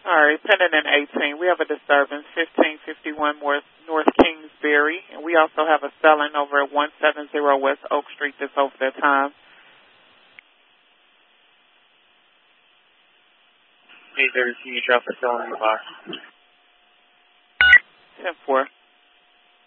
All right, pending in 18. We have a disturbance, 1551 North Kingsbury, and we also have a selling over at 170 West Oak Street that's over their time. 830 traffic selling in the box. 10-4.